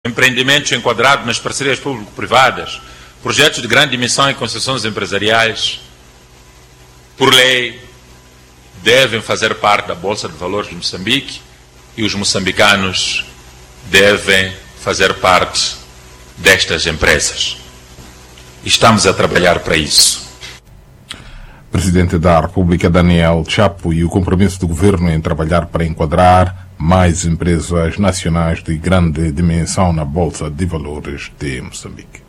empreendimentos enquadrados nas parcerias público-privadas, projetos de grande dimensão e concessões empresariais, por lei, devem fazer parte da Bolsa de Valores de Moçambique e os moçambicanos devem fazer parte destas empresas. Estamos a trabalhar para isso. Presidente da República Daniel Chapo e o compromisso do governo em trabalhar para enquadrar mais empresas nacionais de grande dimensão na Bolsa de Valores de Moçambique.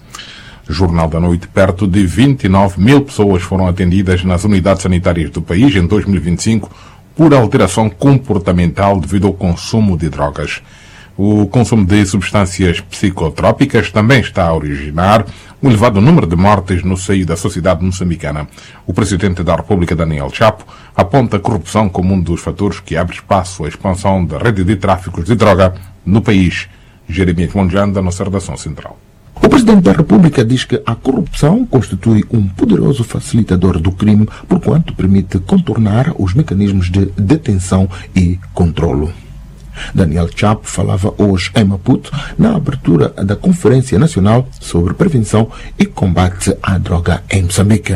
Jornal da Noite, perto de 29 mil pessoas foram atendidas nas unidades sanitárias do país em 2025 por alteração comportamental devido ao consumo de drogas. O consumo de substâncias psicotrópicas também está a originar um elevado número de mortes no seio da sociedade moçambicana. O Presidente da República, Daniel Chapo, aponta a corrupção como um dos fatores que abre espaço à expansão da rede de tráficos de droga no país. Jeremias Monjanda, nossa redação central. O Presidente da República diz que a corrupção constitui um poderoso facilitador do crime, porquanto permite contornar os mecanismos de detenção e controlo. Daniel Chapo falava hoje em Maputo na abertura da Conferência Nacional sobre Prevenção e Combate à Droga em Moçambique.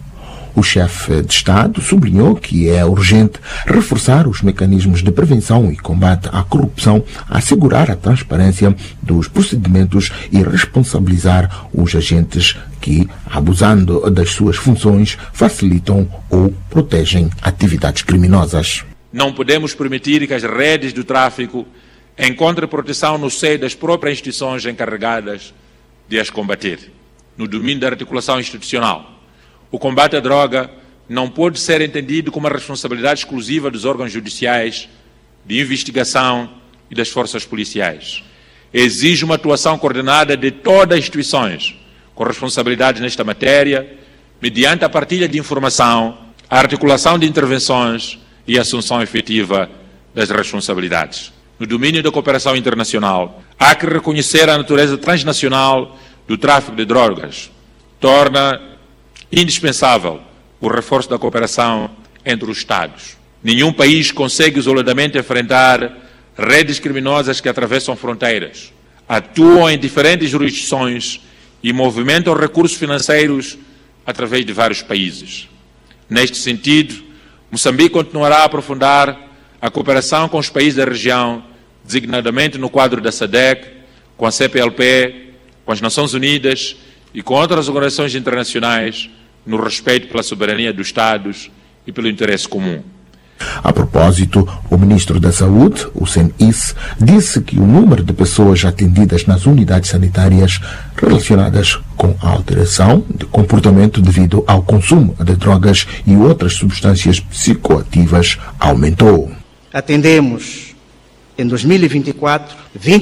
O chefe de Estado sublinhou que é urgente reforçar os mecanismos de prevenção e combate à corrupção, assegurar a transparência dos procedimentos e responsabilizar os agentes que, abusando das suas funções, facilitam ou protegem atividades criminosas. Não podemos permitir que as redes do tráfico encontrem proteção no seio das próprias instituições encarregadas de as combater. No domínio da articulação institucional, o combate à droga não pode ser entendido como uma responsabilidade exclusiva dos órgãos judiciais, de investigação e das forças policiais. Exige uma atuação coordenada de todas as instituições com responsabilidades nesta matéria, mediante a partilha de informação, a articulação de intervenções e a assunção efetiva das responsabilidades. No domínio da cooperação internacional, há que reconhecer a natureza transnacional do tráfico de drogas. Torna indispensável o reforço da cooperação entre os Estados. Nenhum país consegue isoladamente enfrentar redes criminosas que atravessam fronteiras, atuam em diferentes jurisdições e movimentam recursos financeiros através de vários países. Neste sentido, Moçambique continuará a aprofundar a cooperação com os países da região, designadamente no quadro da SADC, com a CPLP, com as Nações Unidas e com outras organizações internacionais, no respeito pela soberania dos Estados e pelo interesse comum. A propósito, o Ministro da Saúde, Hussein Isse, disse que o número de pessoas atendidas nas unidades sanitárias relacionadas com a alteração de comportamento devido ao consumo de drogas e outras substâncias psicoativas aumentou. Atendemos, em 2024,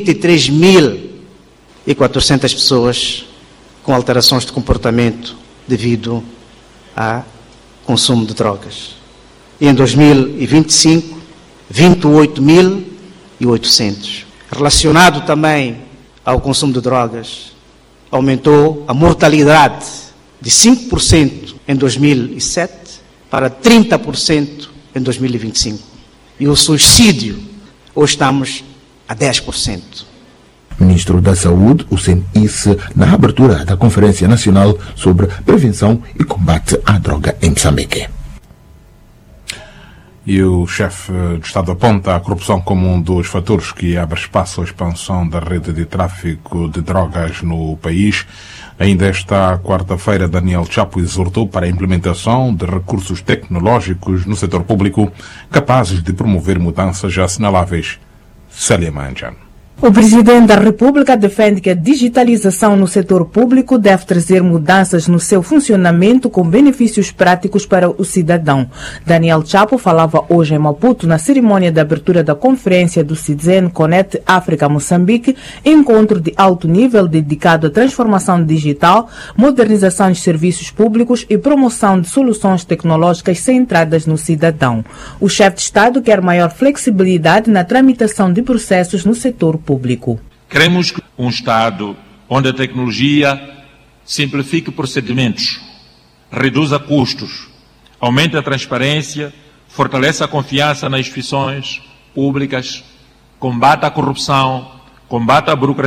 23.400 pessoas com alterações de comportamento devido ao consumo de drogas. E em 2025, 28.800. Relacionado também ao consumo de drogas, aumentou a mortalidade de 5% em 2007 para 30% em 2025. E o suicídio, hoje estamos a 10%. Ministro da Saúde, Hussein Isse, na abertura da Conferência Nacional sobre Prevenção e Combate à Droga em Moçambique. E o chefe de Estado aponta a corrupção como um dos fatores que abre espaço à expansão da rede de tráfico de drogas no país. Ainda esta quarta-feira, Daniel Chapo exortou para a implementação de recursos tecnológicos no setor público capazes de promover mudanças assinaláveis. Célia Manjan. O Presidente da República defende que a digitalização no setor público deve trazer mudanças no seu funcionamento com benefícios práticos para o cidadão. Daniel Chapo falava hoje em Maputo na cerimônia de abertura da conferência do CIDZEN Connect África-Moçambique, encontro de alto nível dedicado à transformação digital, modernização de serviços públicos e promoção de soluções tecnológicas centradas no cidadão. O chefe de Estado quer maior flexibilidade na tramitação de processos no setor público. Queremos um Estado onde a tecnologia simplifique procedimentos, reduza custos, aumente a transparência, fortaleça a confiança nas instituições públicas, combata a corrupção, combata a burocracia